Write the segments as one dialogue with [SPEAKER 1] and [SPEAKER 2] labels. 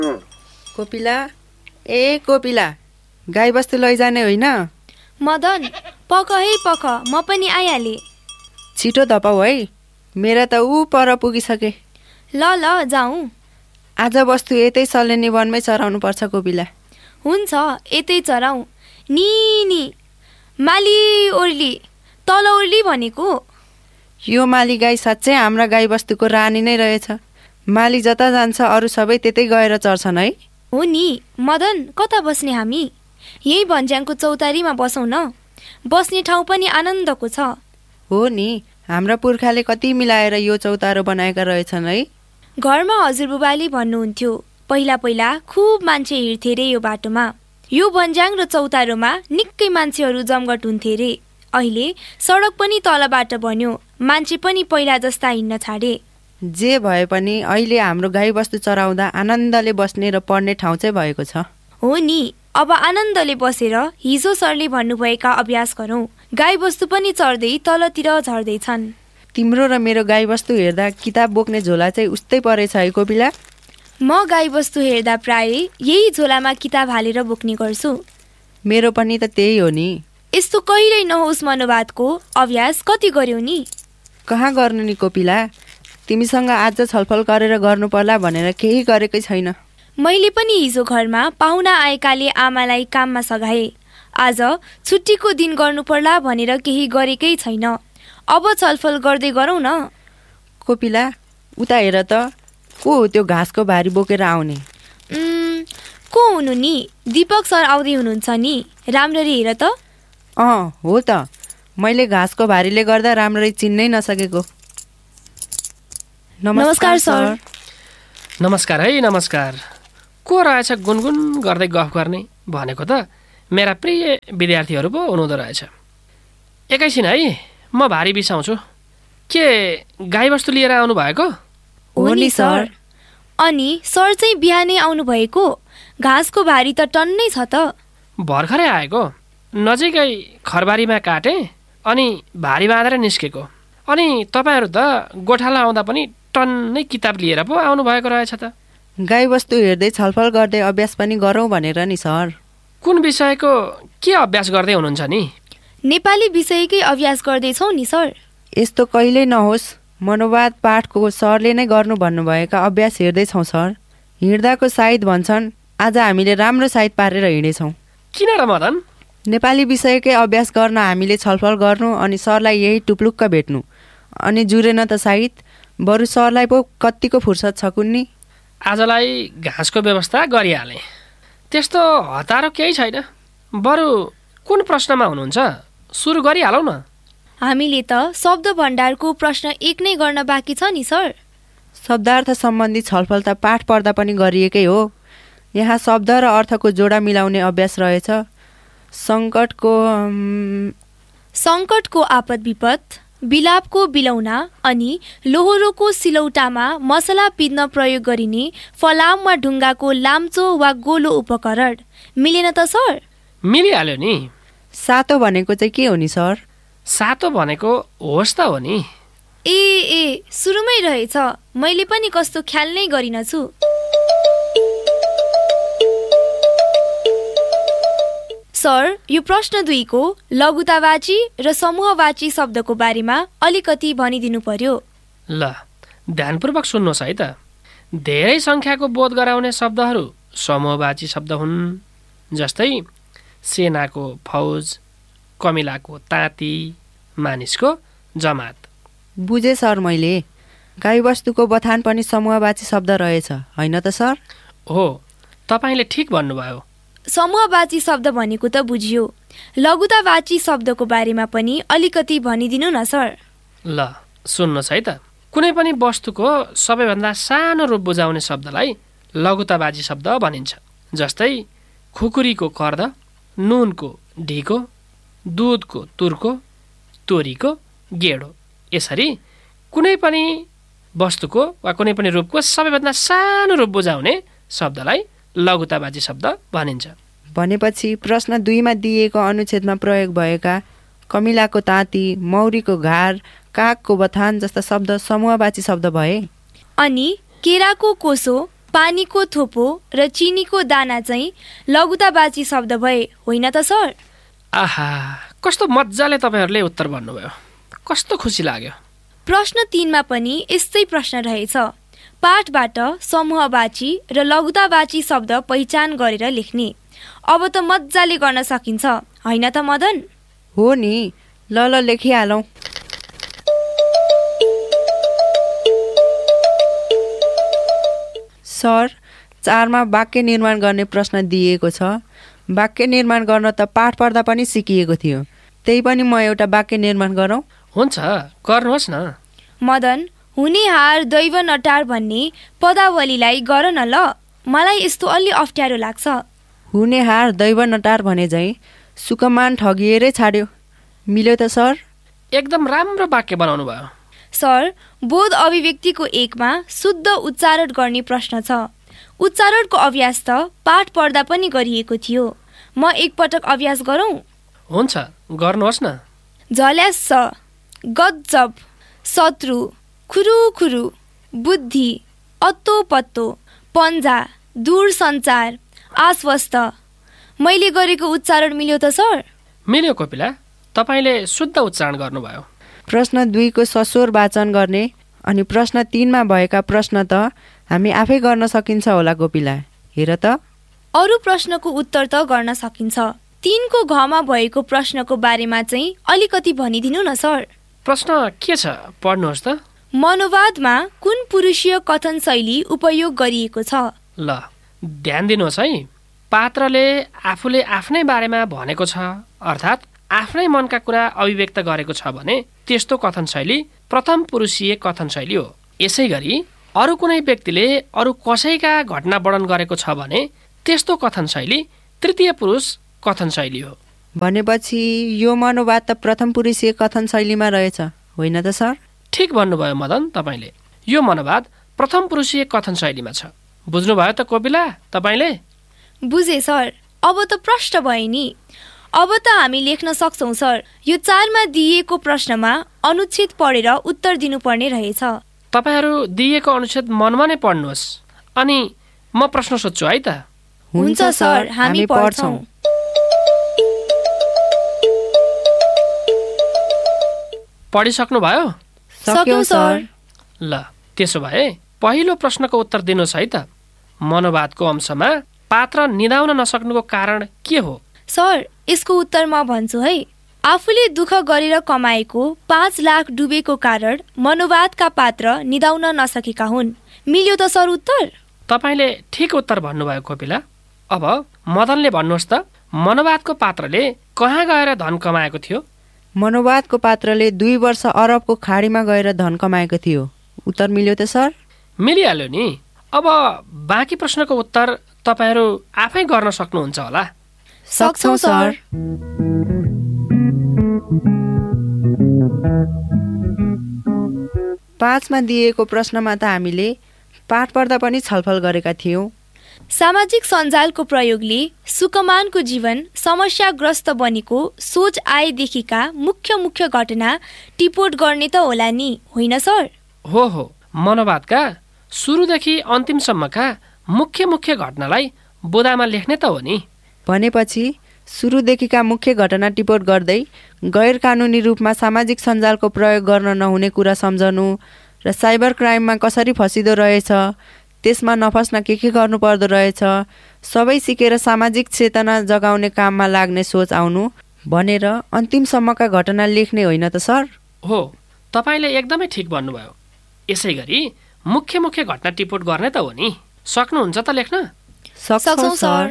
[SPEAKER 1] कोपिला, ए कोपिला, गाईबस्तु लैजाने होइन?
[SPEAKER 2] मदन, पख है पख, म पनि आइहालेँ।
[SPEAKER 1] छिटो धपाउ है, मेरा त ऊ पर पुगिसके।
[SPEAKER 2] ल जाउँ।
[SPEAKER 1] आज बस्तु यतै सलेनी वनमै चराउनु पर्छ कोपिला।
[SPEAKER 2] हुन्छ, यतै चराउँ। नि माली ओर्ली, तल ओर्ली भनेको।
[SPEAKER 1] यो माली गाई साँच्चै हाम्रा गाईबस्तुको रानी नै रहेछ। माली जता जान्छ अरू सबै त्यतै गएर चर्छन् है।
[SPEAKER 2] हो नि। मदन, कता बस्ने हामी? यही भन्ज्याङको चौतारीमा बसौँ न। बस्ने ठाउँ पनि आनन्दको छ।
[SPEAKER 1] हो नि, हाम्रा पुर्खाले कति मिलाएर यो चौतारो बनाएका रहेछन् है।
[SPEAKER 2] घरमा हजुरबुबाले भन्नुहुन्थ्यो, पहिला खुब मान्छे हिँड्थे रे यो बाटोमा। यो भन्ज्याङ र चौतारोमा निकै मान्छेहरू जमघट हुन्थे रे। अहिले सडक पनि तलबाट बन्यो, मान्छे पनि पहिला जस्ता हिँड्न छाडे।
[SPEAKER 1] जे भए पनि अहिले हाम्रो गाईबस्तु चराउँदा आनन्दले बस्ने र पढ्ने ठाउँ चाहिँ भएको छ।
[SPEAKER 2] हो नि, अब आनन्दले बसेर हिजो सरले भन्नुभएका अभ्यास गरौँ। गाईबस्तु पनि चढ्दै तलतिर झर्दैछन्।
[SPEAKER 1] तिम्रो र मेरो गाईबस्तु हेर्दा किताब बोक्ने झोला चाहिँ उस्तै परेछ है कोपिला।
[SPEAKER 2] म गाईबस्तु हेर्दा प्राय यही झोलामा किताब हालेर बोक्ने गर्छु।
[SPEAKER 1] मेरो पनि त त्यही हो नि।
[SPEAKER 2] यस्तो कहिल्यै नहोस् मनोवादको अभ्यास कति गर्यौ नि?
[SPEAKER 1] कहाँ गर्नु नि कोपिला, तिमीसँग आज छलफल गरेर गर्नु पर्ला भनेर केही गरेकै छैन।
[SPEAKER 2] मैले पनि हिजो घरमा पाहुना आएकाले आमालाई काममा सघाए। आज छुट्टीको दिन गर्नु पर्ला भनेर केही गरेकै छैन। अब छलफल गर्दै गरौँ न।
[SPEAKER 1] कोपिला, उता हेर त, को हो त्यो घाँसको भारी बोकेर आउने?
[SPEAKER 2] को हुनु नि? दीपक सर आउँदै हुनुहुन्छ नि। राम्ररी हेर त।
[SPEAKER 1] हो त, मैले घाँसको भारीले गर्दा राम्ररी चिन्नै नसकेको।
[SPEAKER 2] नमस्कार सर।
[SPEAKER 3] नमस्कार है, नमस्कार। को रहेछ गुनगुन गर्दै गफ गर्ने भनेको त मेरा प्रिय विद्यार्थीहरू पो हुनुहुँदो रहेछ। एकैछिन है, म भारी बिसाउँछु। के गाईबस्तु लिएर आउनु भएको?
[SPEAKER 2] हो नि सर। अनि सर चाहिँ बिहानै आउनु भएको? घाँसको भारी त टन्नै छ त।
[SPEAKER 3] भर्खरै आएको, नजिकै खरबारीमा काटे अनि भारी बाँधेर निस्केको। अनि तपाईँहरू त गोठाला आउँदा पनि टन्नै किताब लिएर पो आउनु भएको रहेछ त।
[SPEAKER 1] गाईबस्तु हेर्दै छलफल गर्दै अभ्यास पनि गरौँ भनेर नि सर।
[SPEAKER 3] कुन विषयको के अभ्यास गर्दै हुनुहुन्छ नि?
[SPEAKER 2] नेपाली विषयकै अभ्यास गर्दैछौ नि सर।
[SPEAKER 1] यस्तो कहिल्यै नहोस्, मनोवाद पाठको सरले नै गर्नु भन्नुभएका अभ्यास हेर्दैछौँ सर। हिँड्दाको साइत भन्छन्, आज हामीले राम्रो साइत पारेर हिँडेछौँ।
[SPEAKER 3] किन र मदन?
[SPEAKER 1] नेपाली विषयकै अभ्यास गर्न हामीले छलफल गर्नु अनि सरलाई यही टुप्लुक्क भेट्नु। अनि जुरेन त साइत, बरु सरलाई पो कत्तिको फुर्सद छ कुन्नी।
[SPEAKER 3] आजलाई घाँसको व्यवस्था गरिहालेँ। त्यस्तो हतारो केही छैन। बरु कुन प्रश्नमा हुनुहुन्छ? सुरु गरिहालौँ न।
[SPEAKER 2] हामीले त शब्द भण्डारको प्रश्न 1 नै गर्न बाँकी छ नि सर।
[SPEAKER 1] शब्दार्थ सम्बन्धी छलफल त पाठ पढ्दा पनि गरिएकै हो। यहाँ शब्द र अर्थको जोडा मिलाउने अभ्यास रहेछ। सङ्कटको आपद विपद, बिलापको बिलौना अनि लोहोरोको सिलौटामा मसला पिद्न प्रयोग गरिने फलाम वा ढुङ्गाको लाम्चो वा गोलो उपकरण। मिलेन त सर?
[SPEAKER 3] मिलिहाल्यो नि।
[SPEAKER 1] सातो भनेको चाहिँ के हो नि सर?
[SPEAKER 3] सातो भनेको होस् त हो नि।
[SPEAKER 2] ए सुरुमै रहेछ। मैले पनि कस्तो ख्याल नै गरिनछु। सर, यो प्रश्न 2 को लघुतावाची र समूहवाची शब्दको बारेमा अलिकति भनिदिनु पर्यो।
[SPEAKER 3] ल, ध्यानपूर्वक सुन्नुहोस् है त। धेरै सङ्ख्याको बोध गराउने शब्दहरू समूहवाची शब्द हुन्। जस्तै सेनाको फौज, कमिलाको ताती, मानिसको जमात।
[SPEAKER 1] बुझे सर मैले। गाईबस्तुको बथान पनि समूहवाची शब्द रहेछ, होइन त सर?
[SPEAKER 3] हो, तपाईँले ठिक भन्नुभयो।
[SPEAKER 2] समूहवाची शब्द भनेको त बुझियो। लघुतावाची शब्दको बारेमा पनि अलिकति भनिदिनु न सर।
[SPEAKER 3] ल, सुन्नुहोस् है त। कुनै पनि वस्तुको सबैभन्दा सानो रूप बुझाउने शब्दलाई लघुतावाची शब्द भनिन्छ। जस्तै खुकुरीको कर्द, नुनको ढिको, दुधको तुर्को, तोरीको गेडो। यसरी कुनै पनि वस्तुको वा कुनै पनि रूपको सबैभन्दा सानो रूप बुझाउने शब्दलाई लघुतावाची शब्द भनिन्छ।
[SPEAKER 1] भनेपछि प्रश्न 2 मा दिएको अनुच्छेदमा प्रयोग भएका कमिलाको ताती, मौरीको घार, कागको बथान जस्ता शब्द समूहवाची शब्द भए।
[SPEAKER 2] अनि केराको कोसो,
[SPEAKER 1] पानीको थोपो र चिनीको दाना चाहिँ लघुतावाची शब्द भए, होइन त सर?
[SPEAKER 3] आहा, कस्तो मजाले तपाईँहरूले उत्तर भन्नुभयो, कस्तो खुसी लाग्यो।
[SPEAKER 1] प्रश्न 3 मा पनि यस्तै प्रश्न रहेछ। पाठबाट समूहवाची र लघुतावाची शब्द पहिचान गरेर लेख्ने। अब त मजाले गर्न सकिन्छ, होइन त मदन?
[SPEAKER 2] हो नि, ल लेखिहालौँ। सर, 4 मा वाक्य निर्माण गर्ने प्रश्न दिएको छ। वाक्य निर्माण गर्न त पाठ पढ्दा पनि सिकिएको थियो, त्यही पनि म एउटा वाक्य निर्माण गरौँ?
[SPEAKER 3] हुन्छ, गर्नुहोस् न।
[SPEAKER 1] मदन, हुने हार दैव नटार भन्ने पदावलीलाई गर न ल, मलाई यस्तो अलि अप्ठ्यारो लाग्छ।
[SPEAKER 2] हुने हार दैव नटार भने झैँ सुकमान ठगिएरै छाड्यो, मिल्यो त सर?
[SPEAKER 3] एकदम राम्रो वाक्य बनाउनु भयो।
[SPEAKER 1] सर, बोध अभिव्यक्तिको 1 मा शुद्ध उच्चारण गर्ने प्रश्न छ। उच्चारणको अभ्यास त पाठ पढ्दा पनि गरिएको थियो, म एकपटक अभ्यास गरौँ?
[SPEAKER 3] हुन्छ, गर्नुहोस् न।
[SPEAKER 1] झल्यास, गजब, शत्रु, खुरुखुरु, बुद्धि, अत्तो पत्तो, पन्जा, दूर सञ्चार, आश्वस्त। मैले गरेको उच्चारण मिल्यो त सर?
[SPEAKER 3] मिल्यो कोपिला, तपाईँले शुद्ध उच्चारण गर्नुभयो।
[SPEAKER 2] प्रश्न 2 को सस्वर वाचन गर्ने अनि प्रश्न 3 मा भएका प्रश्न त हामी आफै गर्न सकिन्छ होला कोपिला, हेर त।
[SPEAKER 1] अरू प्रश्नको उत्तर त गर्न सकिन्छ। 3 को घ मा भएको प्रश्नको बारेमा चाहिँ अलिकति भनिदिनु न सर।
[SPEAKER 3] प्रश्न के छ, पढ्नुहोस् त।
[SPEAKER 1] मनोवादमा कुन पुरुषीय कथन शैली उपयोग गरिएको छ?
[SPEAKER 3] ल, ध्यान दिनुहोस् है। पात्रले आफूले आफ्नै बारेमा भनेको छ, अर्थात् आफ्नै मनका कुरा अभिव्यक्त गरेको छ भने त्यस्तो कथन शैली प्रथम पुरुषीय कथन शैली हो। यसै गरी अरू कुनै व्यक्तिले अरू कसैका घटना वर्णन गरेको छ भने त्यस्तो कथन शैली तृतीय पुरुष कथन शैली हो।
[SPEAKER 2] भनेपछि यो मनोवाद त प्रथम पुरुषीय कथन शैलीमा रहेछ, होइन त सर?
[SPEAKER 3] ठिक भन्नुभयो मदन, तपाईँले। यो मनोवाद प्रथम पुरुषीय कथन शैलीमा छ। बुझ्नुभयो त कोपिला तपाईँले?
[SPEAKER 1] बुझे सर, अब त प्रष्ट भए नि। अब त हामी लेख्न सक्छौँ सर। यो 4 मा दिइएको प्रश्नमा अनुच्छेद पढेर उत्तर दिनुपर्ने रहेछ।
[SPEAKER 3] तपाईँहरू दिइएको अनुच्छेद मनमा नै पढ्नुहोस्, अनि म प्रश्न सोध्छु है त।
[SPEAKER 1] हुन्छ सर, हामी पढ्छौँ।
[SPEAKER 3] पढिसक्नुभयो?
[SPEAKER 1] सक्यौँ सर।
[SPEAKER 3] ल, त्यसो भए पहिलो प्रश्नको उत्तर दिनुहोस् है त। मनोवादको अंशमा पात्र निदाउन नसक्नुको कारण के हो?
[SPEAKER 1] सर, यसको उत्तर म भन्छु है। आफूले दुःख गरेर कमाएको 5 लाख डुबेको कारण मनोवादका पात्र निदाउन नसकेका हुन्। मिल्यो त सर उत्तर?
[SPEAKER 3] तपाईँले ठिक उत्तर भन्नुभयो कोपिला। अब मदनले भन्नुहोस् त, मनोवादको पात्रले कहाँ गएर धन कमाएको थियो?
[SPEAKER 2] मनोवादको पात्रले 2 वर्ष अरबको खाडीमा गएर धन कमाएको थियो। उत्तर मिल्यो त सर?
[SPEAKER 3] मिलिहाल्यो नि। अब बाँकी प्रश्नको उत्तर तपाईँहरू आफै गर्न सक्नुहुन्छ होला।
[SPEAKER 1] सक्छौँ सर।
[SPEAKER 2] 5 मा दिएको प्रश्नमा त हामीले पाठ पढ्दा पनि छलफल गरेका थियौँ।
[SPEAKER 1] सामाजिक सञ्जालको प्रयोगले सुकमानको जीवन समस्याग्रस्त बनेको सोच आएदेखिका मुख्य घटना टिपोट गर्ने त होला नि, होइन सर?
[SPEAKER 3] हो, मनोवादका सुरुदेखि अन्तिमसम्मका मुख्य घटनालाई बोधामा लेख्ने त हो नि।
[SPEAKER 2] भनेपछि सुरुदेखिका मुख्य घटना टिपोट गर्दै गैर कानुनी रूपमा सामाजिक सञ्जालको प्रयोग गर्न नहुने कुरा सम्झनु र साइबर क्राइममा कसरी फसिदो रहेछ, त्यसमा नफस्न के गर्नुपर्दो रहेछ, सबै सिकेर सामाजिक चेतना जगाउने काममा लाग्ने सोच आउनु भनेर अन्तिमसम्मका घटना लेख्ने होइन त सर?
[SPEAKER 3] हो, तपाईँले एकदमै ठिक भन्नुभयो। यसै गरी मुख्य घटना टिपोट गर्ने त हो नि। सक्नुहुन्छ त लेख्न?
[SPEAKER 1] सक्छौँ सर।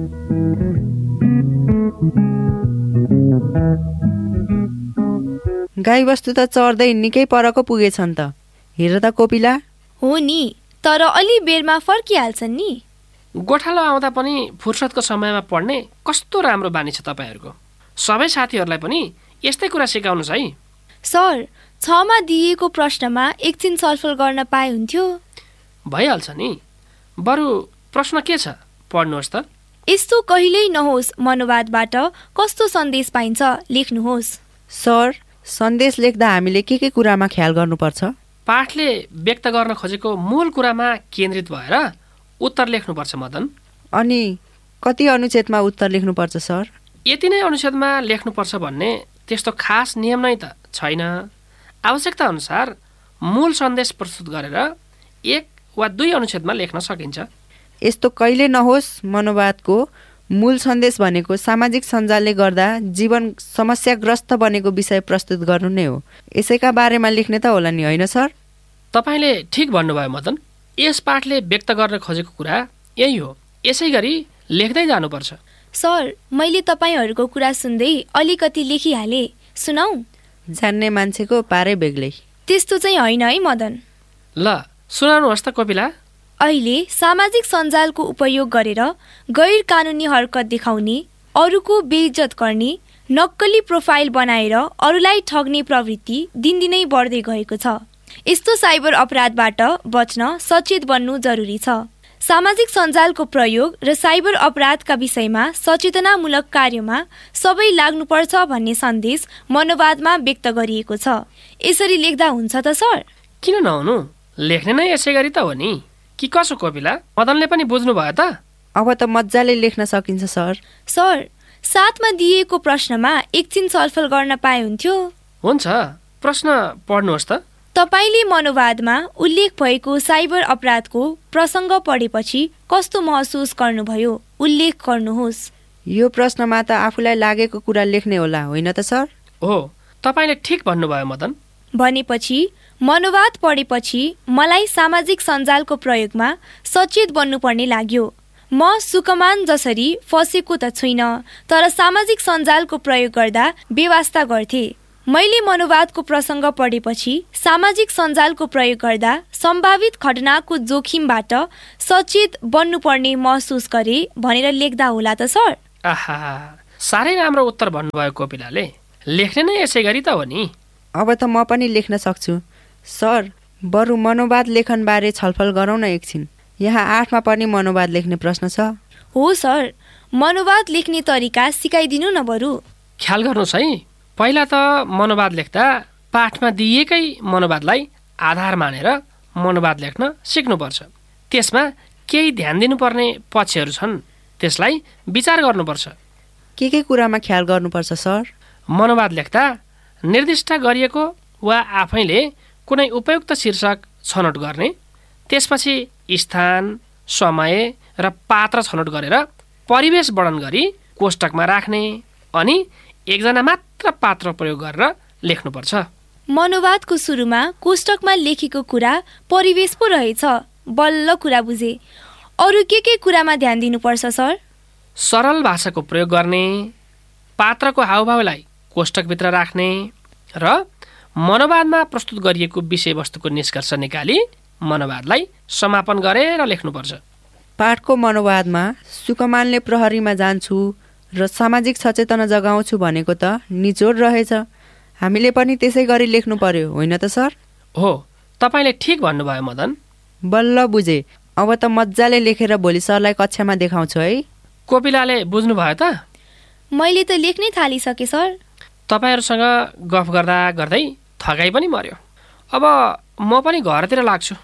[SPEAKER 2] गाईबस्तु त चढ्दै निकै परको पुगेछन् त, हेर त कोपिला।
[SPEAKER 1] हो नि, तर अलि बेरमा फर्किहाल्छन् नि।
[SPEAKER 3] गोठालो आउँदा पनि फुर्सदको समयमा पढ्ने कस्तो राम्रो बानी छ तपाईँहरूको। सबै साथीहरूलाई पनि यस्तै कुरा सिकाउनुहोस् है।
[SPEAKER 1] सर, 6 मा दिएको प्रश्नमा एकछिन छलफल गर्न पाए हुन्थ्यो।
[SPEAKER 3] भइहाल्छ नि। बरु प्रश्न के छ, पढ्नुहोस् त।
[SPEAKER 1] यस्तो कहिल्यै नहोस् मनोवादबाट कस्तो सन्देश पाइन्छ, लेख्नुहोस्।
[SPEAKER 2] सर, सन्देश लेख्दा हामीले के कुरामा ख्याल गर्नुपर्छ?
[SPEAKER 3] पाठले व्यक्त गर्न खोजेको मूल कुरामा केन्द्रित भएर उत्तर लेख्नुपर्छ मदन।
[SPEAKER 4] अनि कति अनुच्छेदमा उत्तर लेख्नुपर्छ सर?
[SPEAKER 3] यति नै अनुच्छेदमा लेख्नुपर्छ भन्ने त्यस्तो खास नियम नै त छैन। आवश्यकता अनुसार मूल सन्देश प्रस्तुत गरेर 1 वा 2 अनुच्छेदमा लेख्न सकिन्छ।
[SPEAKER 4] यस्तो कहिले नहोस्। मनोवादको मूल सन्देश भनेको सामाजिक सञ्जालले गर्दा जीवन समस्याग्रस्त बनेको विषय प्रस्तुत गर्नु नै हो। यसैका बारेमा लेख्ने त होला नि, होइन सर?
[SPEAKER 3] तपाईँले ठिक भन्नुभयो मदन। यस पाठले व्यक्त गर्न खोजेको कुरा यही हो। यसै गरी लेख्दै जानुपर्छ।
[SPEAKER 1] सर, मैले तपाईँहरूको कुरा सुन्दै अलिकति लेखिहालेँ। सुनाऊ?
[SPEAKER 4] जान्ने मान्छेको पारै बेग्लै।
[SPEAKER 1] त्यस्तो चाहिँ होइन है मदन।
[SPEAKER 3] ल सुनाउनुहोस् त कोपिला।
[SPEAKER 1] अहिले सामाजिक सञ्जालको उपयोग गरेर गैर कानुनी हरकत देखाउने, अरूको बेइज्जत गर्ने, नक्कली प्रोफाइल बनाएर अरूलाई ठग्ने प्रवृत्ति दिनदिनै बढ्दै गएको छ। यस्तो साइबर अपराधबाट बच्न सचेत बन्नु जरुरी छ। सामाजिक सञ्जालको प्रयोग र साइबर अपराधका विषयमा सचेतनामूलक कार्यमा सबै लाग्नुपर्छ भन्ने सन्देश मनोवादमा व्यक्त गरिएको छ। यसरी लेख्दा हुन्छ त सर?
[SPEAKER 3] किन नहुनु, लेख्ने नै यसै गरी त हो नि। कि कसो कोपिला, मदनले पनि बुझ्नुभयो त?
[SPEAKER 4] अब त मजाले लेख्न सकिन्छ सर।
[SPEAKER 1] सर, साथमा दिएको प्रश्नमा एकछिन छलफल गर्न पाए हुन्थ्यो।
[SPEAKER 3] हुन्छ, प्रश्न पढ्नुहोस् त।
[SPEAKER 1] तपाईले मनोवादमा उल्लेख भएको साइबर अपराधको प्रसङ्ग पढेपछि कस्तो महसुस गर्नुभयो? उल्लेख गर्नुहोस्।
[SPEAKER 4] यो प्रश्नमा त आफूलाई लागेको कुरा लेख्ने होला, होइन त सर?
[SPEAKER 3] हो, तपाईले ठिक भन्नुभयो मदन।
[SPEAKER 1] भनेपछि मनोवाद पढेपछि मलाई सामाजिक सञ्जालको प्रयोगमा सचेत बन्नुपर्ने लाग्यो। म सुकमान जसरी फसेको त छुइनँ, तर सामाजिक सञ्जालको प्रयोग गर्दा बेवास्ता गर्थे। मैले मनोवादको प्रसङ्ग पढेपछि सामाजिक सञ्जालको प्रयोग गर्दा सम्भावित घटनाको जोखिमबाट सचेत बन्नुपर्ने महसुस गरे भनेर लेख्दा होला त सर?
[SPEAKER 3] आहा, साह्रै राम्रो उत्तर भन्नुभयो कोपिलाले। लेख्ने नै यसै गरी त हो नि।
[SPEAKER 4] अब त म पनि लेख्न सक्छु। सर, बरु मनोवाद लेखनबारे छलफल गरौँ न एकछिन। यहाँ 8मा पनि मनोवाद लेख्ने प्रश्न छ।
[SPEAKER 1] हो सर, मनोवाद लेख्ने तरिका सिकाइदिनु न बरु।
[SPEAKER 3] ख्याल गर्नुहोस् है, पहिला त मनोवाद लेख्दा पाठमा दिएकै मनोवादलाई आधार मानेर मनोवाद लेख्न सिक्नुपर्छ। त्यसमा केही ध्यान दिनुपर्ने पक्षहरू छन्, त्यसलाई विचार गर्नुपर्छ।
[SPEAKER 4] के कुरामा ख्याल गर्नुपर्छ सर?
[SPEAKER 3] मनोवाद लेख्दा निर्दिष्ट गरिएको वा आफैले कुनै उपयुक्त शीर्षक छनौट गर्ने, त्यसपछि स्थान, समय र पात्र छनौट गरेर परिवेश वर्णन गरी कोष्टकमा राख्ने, अनि एकजना मात्र पात्र प्रयोग गरेर लेख्नुपर्छ।
[SPEAKER 1] मनोवादको सुरुमा कोष्टकमा लेखेको कुरा परिवेश पो रहेछ। बल्ल कुरा बुझे। अरू के कुरामा ध्यान दिनुपर्छ सर?
[SPEAKER 3] सरल भाषाको प्रयोग गर्ने, पात्रको हावभावलाई कोष्टकभित्र राख्ने र मनोवादमा प्रस्तुत गरिएको विषयवस्तुको निष्कर्ष निकाली मनोवादलाई समापन गरेर लेख्नुपर्छ।
[SPEAKER 4] पाठको मनोवादमा सुकमानले प्रहरीमा जान्छु र सामाजिक सचेतना जगाउँछु भनेको त निचोड रहेछ। हामीले पनि त्यसै गरी लेख्नु पर्यो, होइन त सर?
[SPEAKER 3] हो, तपाईँले ठिक भन्नुभयो मदन।
[SPEAKER 4] बल्ल बुझे। अब त मजाले लेखेर भोलि सरलाई कक्षामा देखाउँछु है।
[SPEAKER 3] कोपिलाले बुझ्नुभयो त?
[SPEAKER 1] मैले त लेख्नै थालिसकेँ सर।
[SPEAKER 3] तपाईँहरूसँग गफ गर्दा गर्दै थकाइ पनि मर्यो। अब म पनि घरतिर लाग्छु।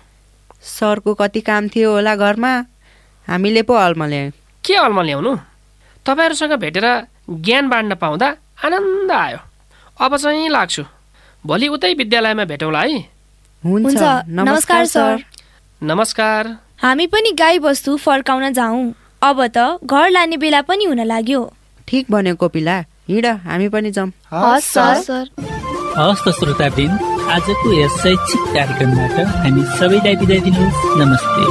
[SPEAKER 4] सरको कति काम थियो होला घरमा, हामीले पो अल्मल्यायौँ।
[SPEAKER 3] के अल्मल्याउनु, तपाईँहरूसँग भेटेर ज्ञान बाँड्न पाउँदा आनन्द आयो। अब चाहिँ लाग्छु। भोलि उतै विद्यालयमा भेटौँला है।
[SPEAKER 4] हुन्छ, नमस्कार सर।
[SPEAKER 3] नमस्कार।
[SPEAKER 1] हामी पनि गाई वस्तु फर्काउन जाउँ। अब त घर लाने बेला पनि हुन लाग्यो।
[SPEAKER 4] ठिक भन्यो कोपिला, हिँड हामी पनि जाउँ।
[SPEAKER 1] हस् सर।
[SPEAKER 5] हस् त श्रोतावृन्द, आजको यस शैक्षिक कार्यक्रमबाट हामी सबैलाई बिदा दिनुहोस्। नमस्ते।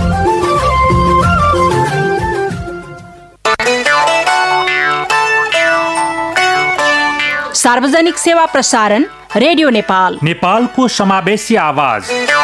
[SPEAKER 6] सार्वजनिक सेवा प्रसारण रेडियो नेपाल,
[SPEAKER 7] नेपालको समावेशी आवाज।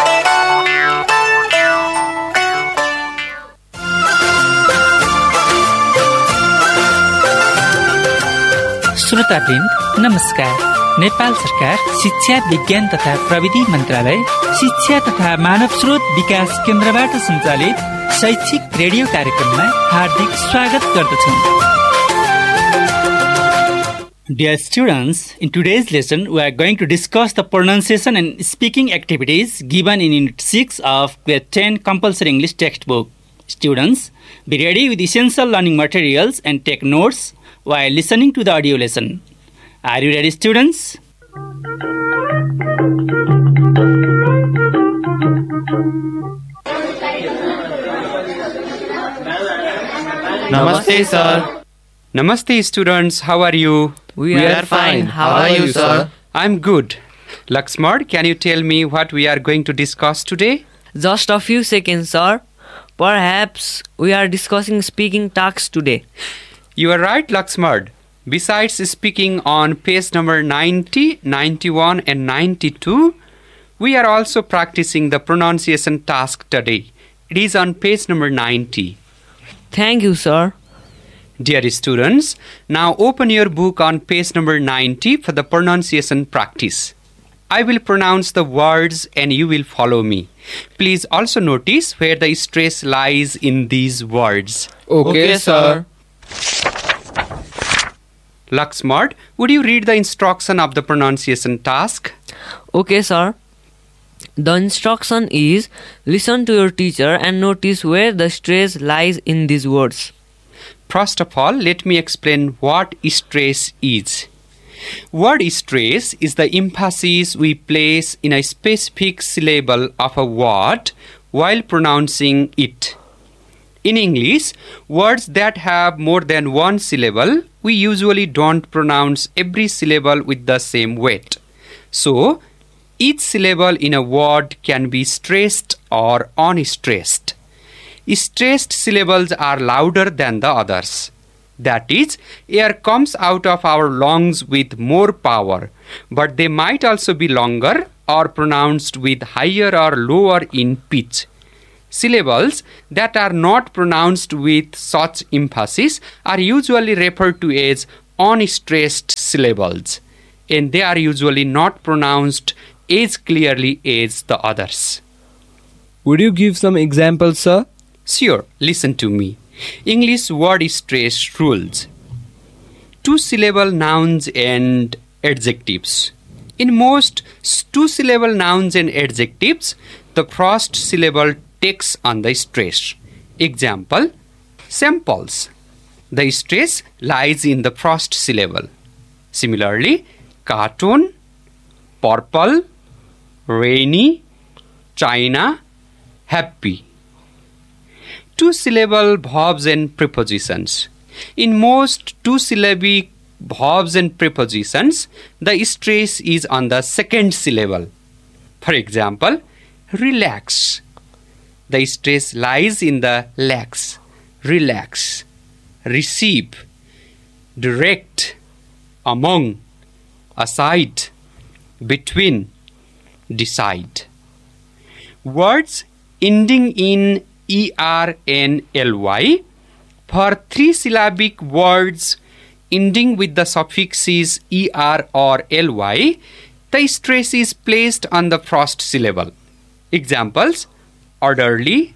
[SPEAKER 5] श्रोतावृन्द नमस्कार। नेपाल सरकार शिक्षा विज्ञान तथा प्रविधि मन्त्रालय, शिक्षा तथा मानव स्रोत विकास केन्द्रबाट सञ्चालित शैक्षिक रेडियो कार्यक्रममा हार्दिक स्वागत गर्दछौँ।
[SPEAKER 8] Dear students, in today's lesson we are going to discuss the pronunciation and speaking activities given in Unit 6 of Grade 10 Compulsory English Textbook. Students, be ready with essential learning materials and take notes while listening to the audio lesson. Are you ready, students?
[SPEAKER 9] Namaste, sir.
[SPEAKER 10] Namaste, students. How are you?
[SPEAKER 9] We are fine. How are you, sir?
[SPEAKER 10] I'm good. Laxmar, can you tell me what we are going to discuss today?
[SPEAKER 9] Just a few seconds, sir. Perhaps we are discussing speaking tasks today.
[SPEAKER 10] You are right, Laxmar. Besides speaking on page number 90, 91 and 92, we are also practicing the pronunciation task today. It is on page number 90.
[SPEAKER 9] Thank you, sir.
[SPEAKER 10] Dear students, now open your book on page number 90 for the pronunciation practice. I will pronounce the words and you will follow me. Please also notice where the stress lies in these words.
[SPEAKER 9] Okay, sir.
[SPEAKER 10] Laxmart, would you read the instruction of the pronunciation task?
[SPEAKER 9] Okay, sir. The instruction is, listen to your teacher and notice where the stress lies in these words.
[SPEAKER 10] First of all, let me explain what stress is. Word stress is the emphasis we place in a specific syllable of a word while pronouncing it. In English, words that have more than one syllable, we usually don't pronounce every syllable with the same weight. So, each syllable in a word can be stressed or unstressed. Stressed syllables are louder than the others. That is, air comes out of our lungs with more power, but they might also be longer or pronounced with higher or lower in pitch. Syllables that are not pronounced with such emphasis are usually referred to as unstressed syllables, and they are usually not pronounced as clearly as the others.
[SPEAKER 11] Would you give some examples, sir?
[SPEAKER 10] Sure, listen to me. English word stress rules. Two-syllable nouns and adjectives. In most two-syllable nouns and adjectives, the first syllable takes on the stress. Example, samples. The stress lies in the first syllable. Similarly, cartoon, purple, rainy, China, happy. Two-syllable verbs and prepositions. In most two-syllabic verbs and prepositions, the stress is on the second syllable. For example, relax. The stress lies in the lax. Relax. Receive. Direct. Among. Aside. Between. Decide. Words ending in ER and LY. For three-syllabic words ending with the suffixes ER or LY, the stress is placed on the first syllable. Examples, orderly,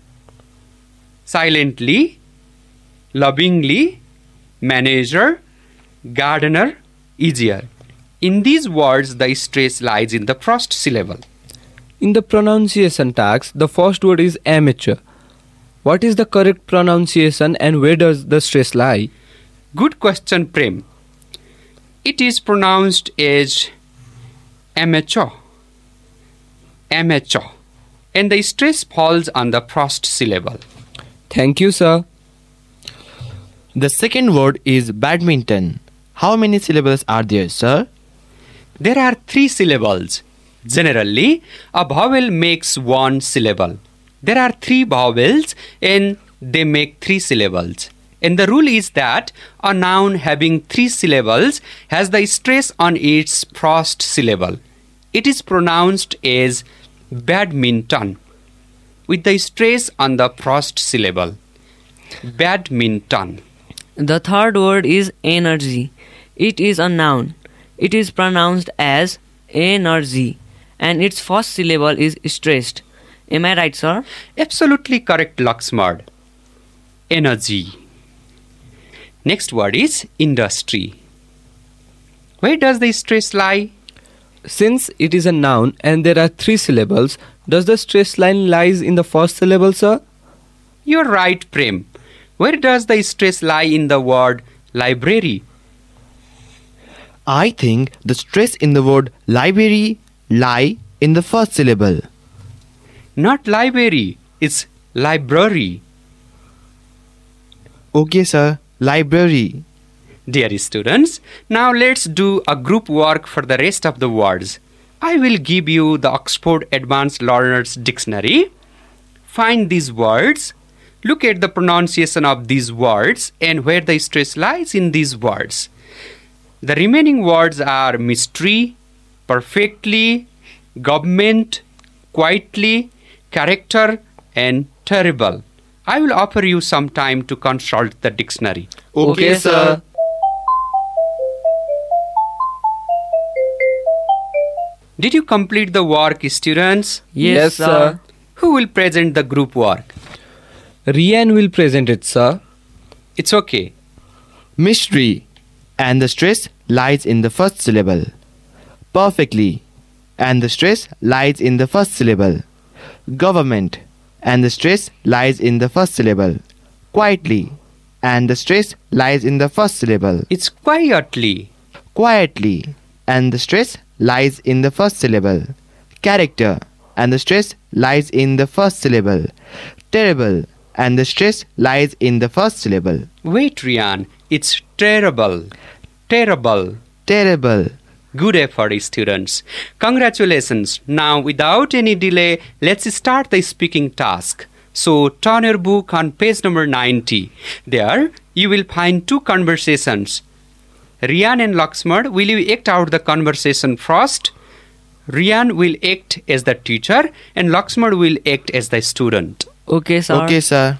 [SPEAKER 10] silently, lovingly, manager, gardener, easier. In these words, the stress lies in the first syllable.
[SPEAKER 11] In the pronunciation task, the first word is amateur. What is the correct pronunciation and where does the stress lie?
[SPEAKER 10] Good question, Prem. It is pronounced as amateur. Amateur. And the stress falls on the first syllable.
[SPEAKER 11] Thank you, sir.
[SPEAKER 12] The second word is badminton. How many syllables are there, sir?
[SPEAKER 10] There are 3 syllables. Generally, a vowel makes one syllable. There are 3 vowels and they make 3 syllables. And the rule is that a noun having 3 syllables has the stress on its first syllable. It is pronounced as badminton with the stress on the first syllable. Badminton.
[SPEAKER 9] The third word is energy. It is a noun. It is pronounced as energy and its first syllable is stressed. Am I right, sir?
[SPEAKER 10] Absolutely correct, Laxmard. Energy. Next word is industry. Where does the stress lie?
[SPEAKER 11] Since it is a noun and there are 3 syllables, does the stress line lies in the first syllable, sir?
[SPEAKER 10] You're right, Prem. Where does the stress lie in the word library?
[SPEAKER 12] I think the stress in the word library lie in the first syllable.
[SPEAKER 10] Not library, it's library.
[SPEAKER 12] Okay, sir. Library.
[SPEAKER 10] Dear students, now let's do a group work for the rest of the words. I will give you the Oxford Advanced Learners Dictionary. Find these words. Look at the pronunciation of these words and where the stress lies in these words. The remaining words are mystery, perfectly, government, quietly, character, and terrible. I will offer you some time to consult the dictionary.
[SPEAKER 12] Okay, sir.
[SPEAKER 10] Did you complete the work, students?
[SPEAKER 11] Yes, sir.
[SPEAKER 10] Who will present the group work?
[SPEAKER 11] Rian will present it, sir.
[SPEAKER 10] It's okay.
[SPEAKER 12] Mystery. And the stress lies in the first syllable. Perfectly. And the stress lies in the first syllable. Government. And the stress lies in the first syllable. Quietly. And the stress lies in the first syllable.
[SPEAKER 10] It's quietly.
[SPEAKER 12] Quietly. And the stress lies in the first syllable. Character. And the stress lies in the first syllable. Terrible. And the stress lies in the first syllable.
[SPEAKER 10] Wait, Rian. It's terrible. Terrible.
[SPEAKER 12] Terrible.
[SPEAKER 10] Good effort, students. Congratulations. Now, without any delay, let's start the speaking task. So, turn your book on page number 90. There, you will find two conversations. Rian and Lakshman, will you act out the conversation first? Rian will act as the teacher and Lakshman will act as the student.
[SPEAKER 9] Okay, sir.
[SPEAKER 12] Okay, sir.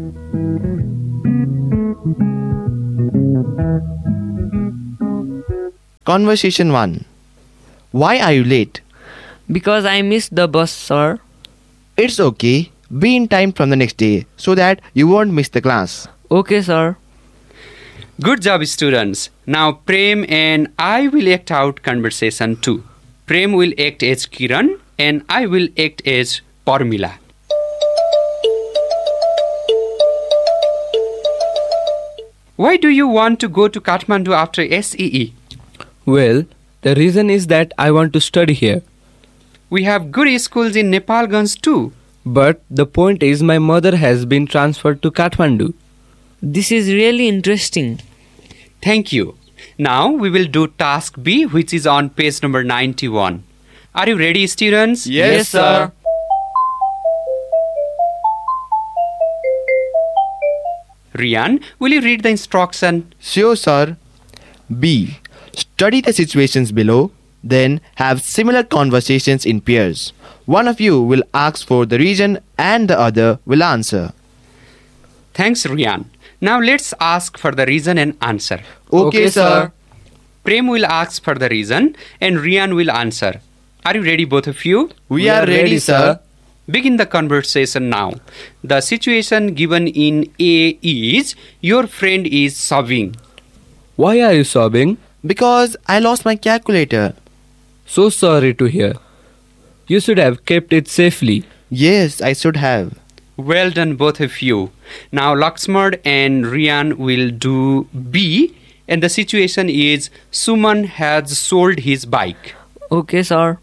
[SPEAKER 12] Conversation 1. Why are you late?
[SPEAKER 9] Because I missed the bus, sir.
[SPEAKER 12] It's okay. Be in time from the next day so that you won't miss the class.
[SPEAKER 9] Okay, sir.
[SPEAKER 10] Good job, students. Now, Prem and I will act out conversation 2. Prem will act as Kiran and I will act as Parmila. Why do you want to go to Kathmandu after SEE?
[SPEAKER 11] Well, the reason is that I want to study here.
[SPEAKER 10] We have good schools in Nepalganj too.
[SPEAKER 11] But the point is my mother has been transferred to Kathmandu.
[SPEAKER 9] This is really interesting.
[SPEAKER 10] Thank you. Now we will do task B, which is on page number 91. Are you ready, students?
[SPEAKER 12] Yes, sir.
[SPEAKER 10] Rian, will you read the instruction?
[SPEAKER 12] Sure, sir. B. Study the situations below, then have similar conversations in pairs. One of you will ask for the reason and the other will answer.
[SPEAKER 10] Thanks, Rian. Now let's ask for the reason and answer.
[SPEAKER 12] Okay, sir.
[SPEAKER 10] Prem will ask for the reason and Rian will answer. Are you ready, both of you?
[SPEAKER 12] We are ready, sir.
[SPEAKER 10] Begin the conversation now. The situation given in A is your friend is sobbing.
[SPEAKER 11] Why are you sobbing?
[SPEAKER 12] Because I lost my calculator.
[SPEAKER 11] So sorry to hear. You should have kept it safely.
[SPEAKER 12] Yes, I should have.
[SPEAKER 10] Well done, both of you. Now Lakshman and Rian will do B, and the situation is Suman has sold his bike.
[SPEAKER 9] Okay, sir.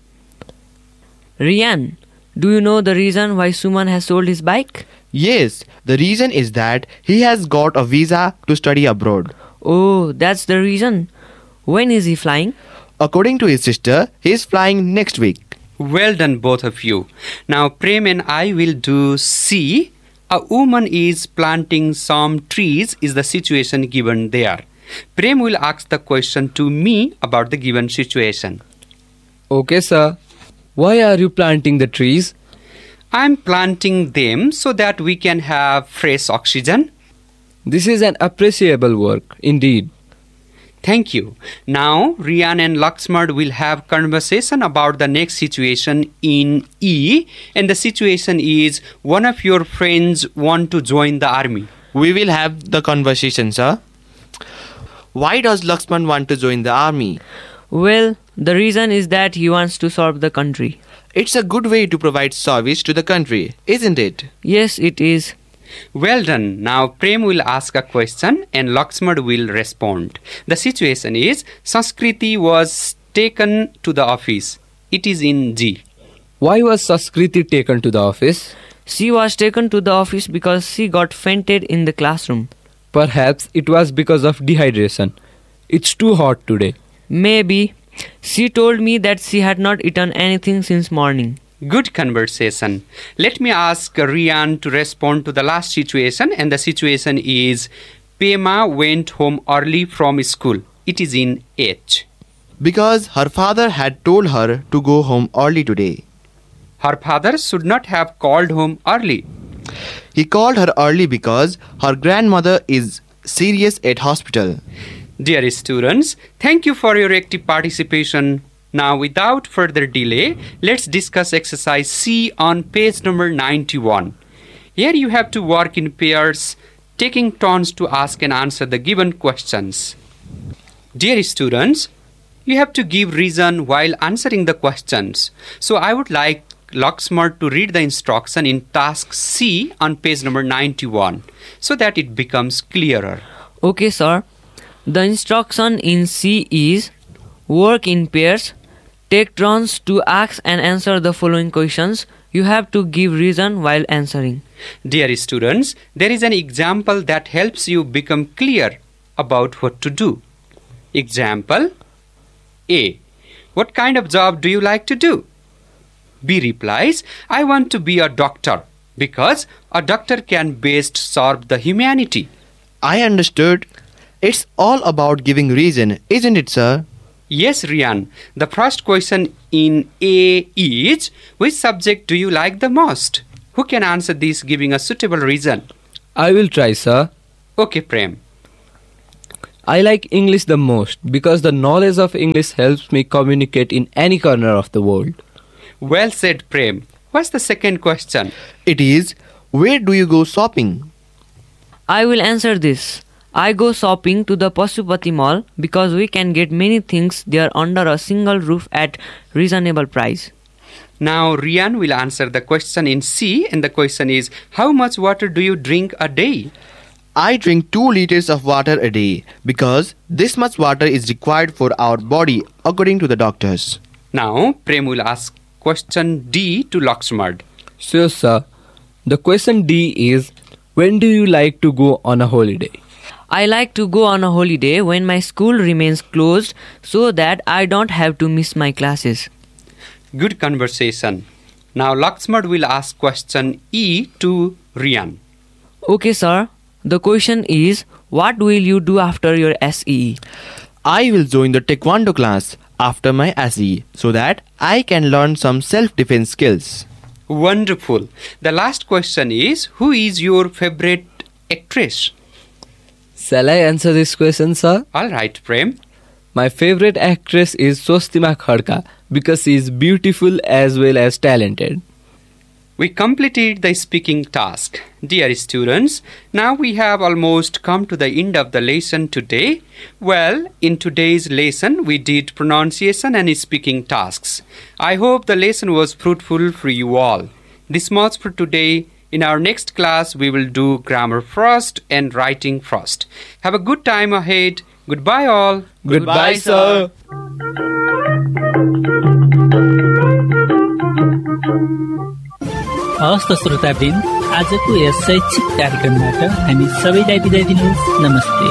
[SPEAKER 9] Rian, do you know the reason why Suman has sold his bike?
[SPEAKER 12] Yes, the reason is that he has got a visa to study abroad.
[SPEAKER 9] Oh, that's the reason. When is he flying?
[SPEAKER 12] According to his sister, he is flying next week.
[SPEAKER 10] Well done, both of you. Now Prem and I will do C. A woman is planting some trees is the situation given there. Prem will ask the question to me about the given situation.
[SPEAKER 11] Okay, sir. Why are you planting the trees?
[SPEAKER 10] I'm planting them so that we can have fresh oxygen.
[SPEAKER 11] This is an appreciable work, indeed.
[SPEAKER 10] Thank you. Now, Rian and Lakshman will have conversation about the next situation in E, and the situation is one of your friends want to join the army.
[SPEAKER 12] We will have the conversation, sir. Why does Lakshman want to join the army?
[SPEAKER 9] Well, the reason is that he wants to serve the country.
[SPEAKER 12] It's a good way to provide service to the country, isn't it?
[SPEAKER 9] Yes, it is.
[SPEAKER 10] Well done. Now Prem will ask a question and Lakshman will respond. The situation is Sanskriti was taken to the office. It is in G.
[SPEAKER 11] Why was Sanskriti taken to the office?
[SPEAKER 9] She was taken to the office because she got fainted in the classroom.
[SPEAKER 11] Perhaps it was because of dehydration. It's too hot today.
[SPEAKER 9] Maybe. She told me that she had not eaten anything since morning.
[SPEAKER 10] Good conversation. Let me ask Rian to respond to the last situation, and the situation is Pema went home early from school. It is in H.
[SPEAKER 12] Because her father had told her to go home early today.
[SPEAKER 10] Her father should not have called home early.
[SPEAKER 12] He called her early because her grandmother is serious at hospital.
[SPEAKER 10] Dear students, thank you for your active participation. Now, without further delay, let's discuss exercise C on page number 91. Here you have to work in pairs, taking turns to ask and answer the given questions. Dear students, you have to give reason while answering the questions. So I would like Lakshman to read the instruction in task C on page number 91 so that it becomes clearer.
[SPEAKER 9] Okay, sir. The instruction in C is work in pairs, take turns to ask and answer the following questions. You have to give reason while answering.
[SPEAKER 10] Dear students, there is an example that helps you become clear about what to do. Example A. What kind of job do you like to do? B replies, I want to be a doctor because a doctor can best serve the humanity.
[SPEAKER 12] I understood. It's all about giving reason, isn't it, sir?
[SPEAKER 10] Yes, Rian. The first question in A is, which subject do you like the most? Who can answer this giving a suitable reason?
[SPEAKER 11] I will try, sir.
[SPEAKER 10] Okay, Prem.
[SPEAKER 11] I like English the most because the knowledge of English helps me communicate in any corner of the world.
[SPEAKER 10] Well said, Prem. What's the second question?
[SPEAKER 12] It is, where do you go shopping?
[SPEAKER 9] I will answer this. I go shopping to the Pashupati Mall because we can get many things there under a single roof at reasonable price.
[SPEAKER 10] Now Rian will answer the question in C, and the question is, how much water do you drink a day?
[SPEAKER 12] I drink 2 liters of water a day because this much water is required for our body according to the doctors.
[SPEAKER 10] Now Prem will ask question D to Lakshman.
[SPEAKER 11] Sure, sir. The question D is, when do you like to go on a holiday?
[SPEAKER 9] I like to go on a holiday when my school remains closed so that I don't have to miss my classes.
[SPEAKER 10] Good conversation. Now Lakshman will ask question E to Rian.
[SPEAKER 9] Okay, sir. The question is, what will you do after your SEE?
[SPEAKER 12] I will join the Taekwondo class after my SE so that I can learn some self-defense skills.
[SPEAKER 10] Wonderful. The last question is, who is your favorite actress?
[SPEAKER 11] Shall I answer this question, sir?
[SPEAKER 10] All right, Prem.
[SPEAKER 11] My favorite actress is Swastima Khadka because she is beautiful as well as talented.
[SPEAKER 10] We completed the speaking task. Dear students, now we have almost come to the end of the lesson today. Well, in today's lesson, we did pronunciation and speaking tasks. I hope the lesson was fruitful for you all. This much for today. In our next class, we will do grammar first and writing first. Have a good time ahead. Goodbye all.
[SPEAKER 11] Goodbye, sir.
[SPEAKER 5] हवस् त श्रोतावृन्द, आजको यस शैक्षिक कार्यक्रमबाट हामी सबैलाई बिदा दिनुहोस्। नमस्ते।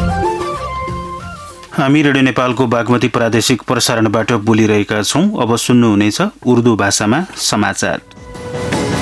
[SPEAKER 13] हामी रेडियो नेपालको बागमती प्रादेशिक प्रसारणबाट बोलिरहेका छौं। अब सुन्नुहुनेछ उर्दू भाषामा समाचार।